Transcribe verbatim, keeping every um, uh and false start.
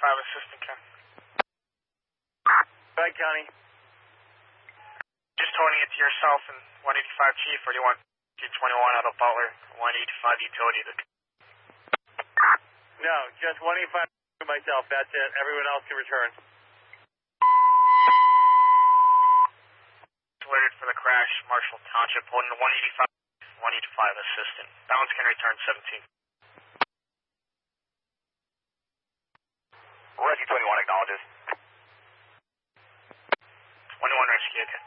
eighty-five assistant, Ken. Go ahead, County. Just toning it to yourself and one eighty-five Chief, or do you want G twenty-one out of Butler, one eighty-five utility? To... No, just one eighty-five to myself, that's it. Everyone else can return. Alerted for the crash, Marshall Township, holding the one eighty-five, one eighty-five assistant. Balance can return seventeen. Rescue twenty-one acknowledges. twenty-one rescue, okay.